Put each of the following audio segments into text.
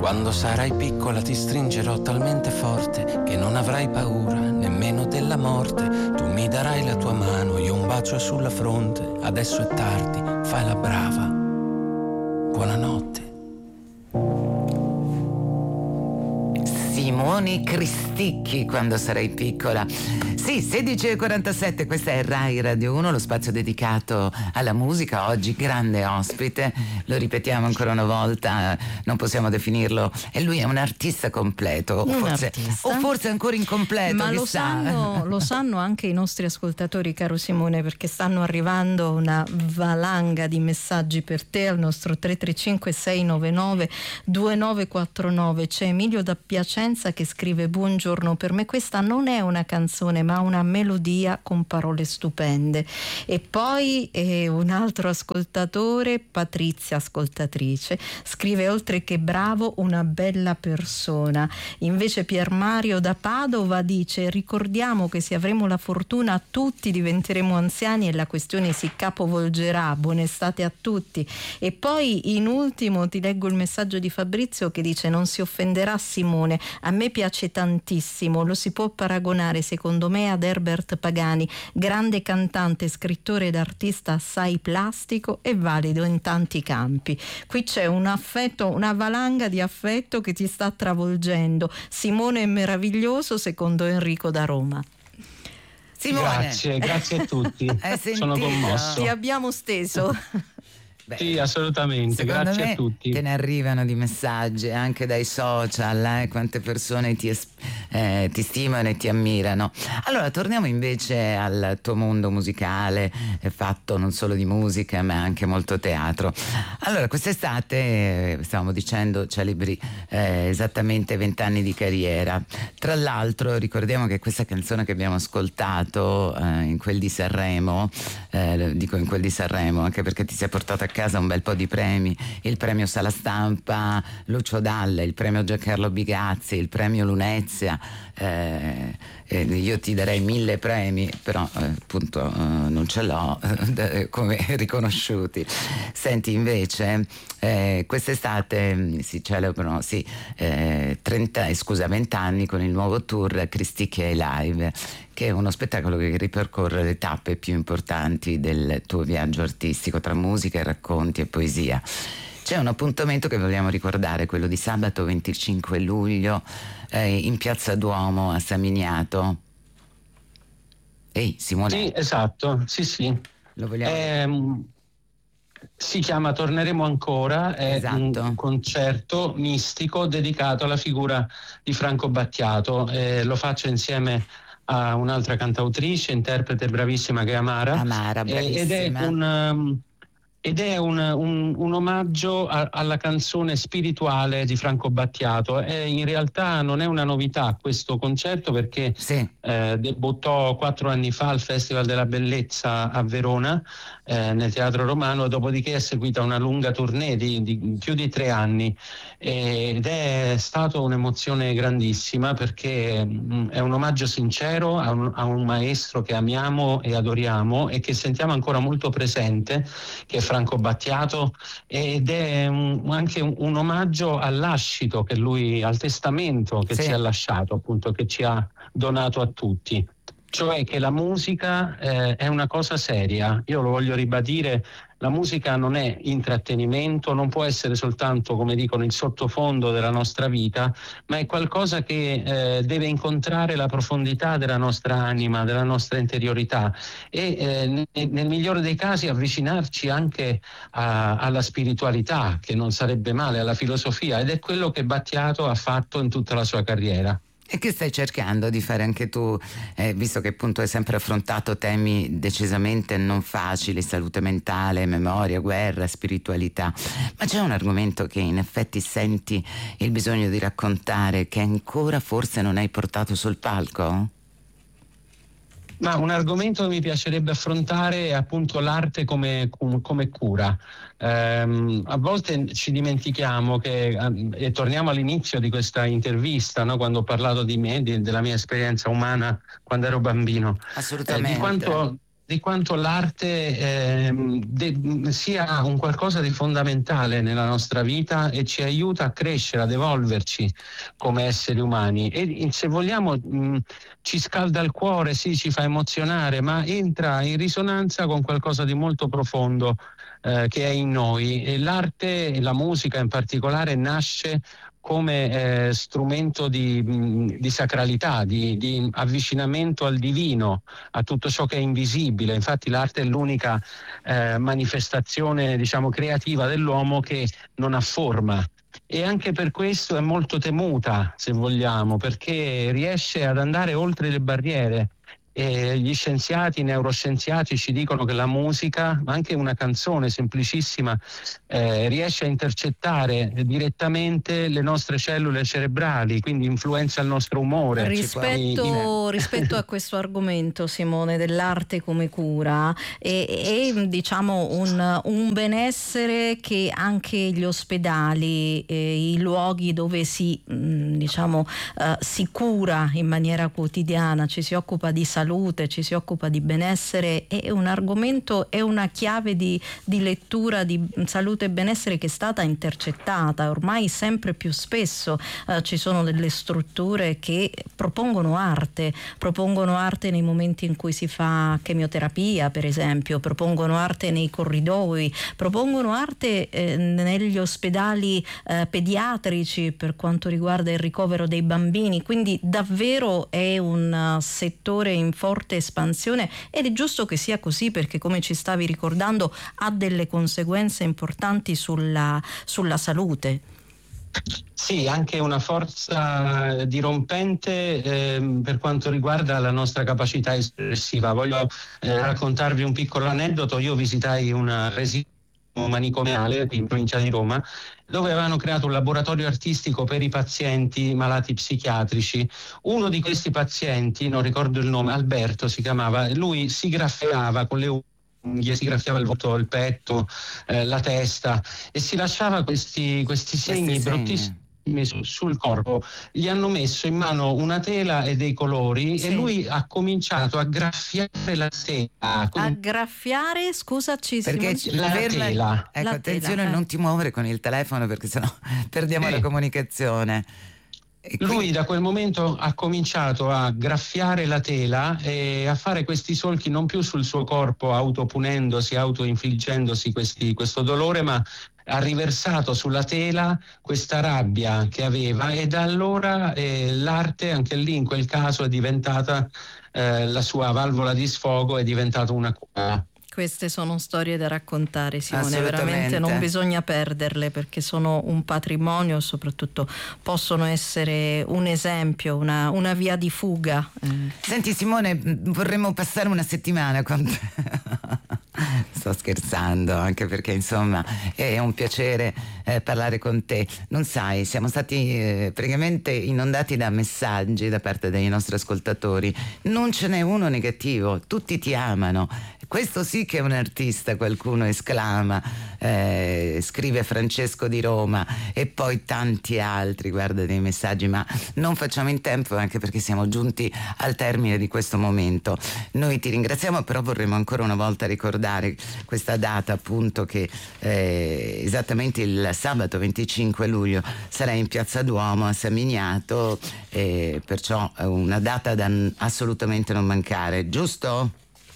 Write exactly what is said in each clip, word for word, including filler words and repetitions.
Quando sarai piccola ti stringerò talmente forte che non avrai paura nemmeno della morte. Tu mi darai la tua mano, io un bacio sulla fronte. Adesso è tardi, fai la brava. Buonanotte. Simone Cristicchi, Quando sarai piccola. Sì, sedici e quarantasette, questa è Rai Radio uno, lo spazio dedicato alla musica. Oggi grande ospite, lo ripetiamo ancora una volta, non possiamo definirlo, e lui è un artista completo, o forse, artista. o forse ancora incompleto, ma lo chissà. sanno, lo sanno anche i nostri ascoltatori, caro Simone, perché stanno arrivando una valanga di messaggi per te al nostro tre tre cinque sei nove nove due nove quattro nove. C'è Emilio da Piacenza che scrive: buongiorno, per me questa non è una canzone ma una melodia con parole stupende. E poi eh, un altro ascoltatore, Patrizia ascoltatrice, scrive: oltre che bravo, una bella persona. Invece Pier Mario da Padova dice: ricordiamo che se avremo la fortuna tutti diventeremo anziani e la questione si capovolgerà. Buona estate a tutti. E poi in ultimo ti leggo il messaggio di Fabrizio che dice: non si offenderà Simone, a me piace tantissimo, lo si può paragonare secondo me ad Herbert Pagani, grande cantante, scrittore ed artista assai plastico e valido in tanti campi. Qui c'è un affetto, una valanga di affetto che ti sta travolgendo. Simone è meraviglioso secondo Enrico da Roma. Simone. Grazie, grazie a tutti. Sono commosso. Ti abbiamo steso. Beh, sì, assolutamente, grazie me a tutti. Te ne arrivano di messaggi anche dai social, eh? Quante persone ti, eh, ti stimano e ti ammirano. Allora, torniamo invece al tuo mondo musicale, è fatto non solo di musica ma anche molto teatro. Allora, quest'estate, stavamo dicendo, celebri eh, esattamente vent'anni di carriera. Tra l'altro ricordiamo che questa canzone che abbiamo ascoltato eh, in quel di Sanremo, eh, dico in quel di Sanremo anche perché ti sei portata a casa un bel po' di premi, il premio Sala Stampa Lucio Dalla, il premio Giancarlo Bigazzi, il premio Lunezia, eh, eh, io ti darei mille premi, però eh, appunto eh, non ce l'ho eh, come riconosciuti. Senti, invece eh, quest'estate si celebrano sì, eh, trenta, eh, scusa, venti anni con il nuovo tour Cristicchi ai Live, che è uno spettacolo che ripercorre le tappe più importanti del tuo viaggio artistico tra musica, racconti e poesia. C'è un appuntamento che vogliamo ricordare, quello di sabato venticinque luglio eh, in Piazza Duomo a San Miniato. Ehi, Simone. Sì, esatto, sì, sì. Lo vogliamo... Eh, si chiama Torneremo ancora, è esatto. un concerto mistico dedicato alla figura di Franco Battiato. Eh, lo faccio insieme a un'altra cantautrice, interprete bravissima che è Amara. Amara, bravissima. Ed è un, um, ed è un, un, un omaggio a, alla canzone spirituale di Franco Battiato. E in realtà non è una novità questo concerto perché sì. eh, debuttò quattro anni fa al Festival della Bellezza a Verona, eh, nel Teatro Romano, dopodiché è seguita una lunga tournée di, di più di tre anni ed è stata un'emozione grandissima perché mh, è un omaggio sincero a un, a un maestro che amiamo e adoriamo e che sentiamo ancora molto presente, che è Franco Battiato, ed è un, anche un, un omaggio al lascito che lui, al testamento che sì. ci ha lasciato, appunto, che ci ha donato a tutti. Cioè che la musica eh, è una cosa seria. Io lo voglio ribadire, la musica non è intrattenimento, non può essere soltanto, come dicono, il sottofondo della nostra vita, ma è qualcosa che eh, deve incontrare la profondità della nostra anima, della nostra interiorità e eh, nel, nel migliore dei casi avvicinarci anche a, alla spiritualità, che non sarebbe male, alla filosofia, ed è quello che Battiato ha fatto in tutta la sua carriera. E che stai cercando di fare anche tu, eh, visto che appunto hai sempre affrontato temi decisamente non facili, salute mentale, memoria, guerra, spiritualità, ma c'è un argomento che in effetti senti il bisogno di raccontare che ancora forse non hai portato sul palco? Ma un argomento che mi piacerebbe affrontare è appunto l'arte come, come cura. Um, a volte ci dimentichiamo che, um, e torniamo all'inizio di questa intervista, no? Quando ho parlato di me, di, della mia esperienza umana quando ero bambino. Assolutamente. Eh, di quanto di quanto l'arte eh, de- sia un qualcosa di fondamentale nella nostra vita e ci aiuta a crescere, ad evolverci come esseri umani. E se vogliamo mh, ci scalda il cuore, sì, ci fa emozionare, ma entra in risonanza con qualcosa di molto profondo eh, che è in noi. E l'arte, e la musica in particolare, nasce come eh, strumento di, di sacralità, di, di avvicinamento al divino, a tutto ciò che è invisibile. Infatti l'arte è l'unica eh, manifestazione, diciamo, creativa dell'uomo che non ha forma. E anche per questo è molto temuta, se vogliamo, perché riesce ad andare oltre le barriere. E gli scienziati, i neuroscienziati ci dicono che la musica, ma anche una canzone semplicissima, eh, riesce a intercettare direttamente le nostre cellule cerebrali, quindi influenza il nostro umore. Rispetto, rispetto a questo argomento, Simone, dell'arte come cura, è, è diciamo un, un benessere che anche gli ospedali, eh, i luoghi dove si, mh, diciamo, eh, si cura in maniera quotidiana, ci si occupa di salute, salute, ci si occupa di benessere, è un argomento, è una chiave di, di lettura di salute e benessere che è stata intercettata. Ormai sempre più spesso eh, ci sono delle strutture che propongono arte, propongono arte nei momenti in cui si fa chemioterapia, per esempio, propongono arte nei corridoi, propongono arte eh, negli ospedali eh, pediatrici per quanto riguarda il ricovero dei bambini, quindi davvero è un uh, settore in forte espansione ed è giusto che sia così, perché come ci stavi ricordando ha delle conseguenze importanti sulla, sulla salute. Sì, anche una forza dirompente eh, per quanto riguarda la nostra capacità espressiva. Voglio eh, raccontarvi un piccolo aneddoto. Io visitai un residenza manicomiale in provincia di Roma, dove avevano creato un laboratorio artistico per i pazienti malati psichiatrici. Uno di questi pazienti, non ricordo il nome, Alberto si chiamava, lui si graffiava con le unghie, si graffiava il volto, il petto, eh, la testa, e si lasciava questi, questi segni questi bruttissimi sul corpo. Gli hanno messo in mano una tela e dei colori, sì, e lui ha cominciato a graffiare la tela. A graffiare, scusaci, perché Simone? la tela. Ecco, la attenzione tela, a eh. non ti muovere con il telefono, perché sennò perdiamo sì. la comunicazione. E lui quindi... da quel momento ha cominciato a graffiare la tela e a fare questi solchi non più sul suo corpo, autopunendosi, autoinfliggendosi questi, questo dolore, ma ha riversato sulla tela questa rabbia che aveva, e da allora eh, l'arte anche lì in quel caso è diventata eh, la sua valvola di sfogo, è diventata una cura. Queste sono storie da raccontare, Simone, veramente non bisogna perderle, perché sono un patrimonio e soprattutto possono essere un esempio, una, una via di fuga. Senti Simone, vorremmo passare una settimana con te. Sto scherzando, anche perché insomma è un piacere eh, parlare con te. Non sai, siamo stati eh, praticamente inondati da messaggi da parte dei nostri ascoltatori. Non ce n'è uno negativo, tutti ti amano. Questo sì che è un artista, qualcuno esclama, eh, scrive Francesco di Roma, e poi tanti altri, guarda, dei messaggi, ma non facciamo in tempo, anche perché siamo giunti al termine di questo momento. Noi ti ringraziamo, però vorremmo ancora una volta ricordare questa data, appunto, che eh, esattamente il sabato venticinque luglio sarà in Piazza Duomo a San Miniato, eh, perciò è una data da assolutamente non mancare, giusto?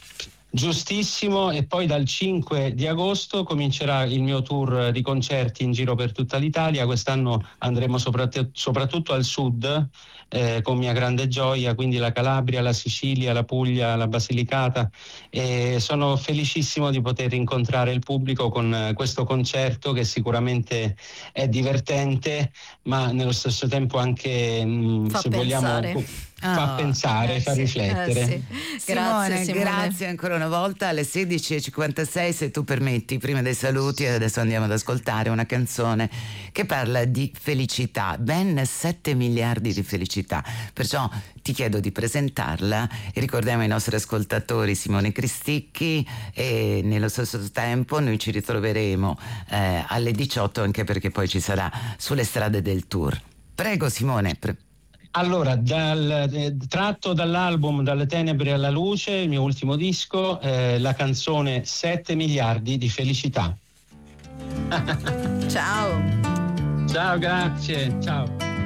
Giustissimo, e poi dal cinque di agosto comincerà il mio tour di concerti in giro per tutta l'Italia. Quest'anno andremo soprat- soprattutto al sud, eh, con mia grande gioia, quindi la Calabria, la Sicilia, la Puglia, la Basilicata, e sono felicissimo di poter incontrare il pubblico con eh, questo concerto, che sicuramente è divertente, ma nello stesso tempo anche, mh, fa se pensare. vogliamo, fa Oh, pensare, eh fa sì, riflettere. eh sì. Simone, Grazie, Simone. grazie ancora una volta. Alle sedici e cinquantasei, se tu permetti, prima dei saluti, adesso andiamo ad ascoltare una canzone che parla di felicità, ben sette miliardi di felicità, perciò ti chiedo di presentarla e ricordiamo ai nostri ascoltatori Simone Cristicchi, e nello stesso tempo noi ci ritroveremo eh, alle diciotto, anche perché poi ci sarà Sulle strade del tour. Prego Simone. Pre- Allora, dal, eh, tratto dall'album Dalle tenebre alla luce, il mio ultimo disco, eh, la canzone sette miliardi di felicità. Ciao. Ciao, grazie, ciao.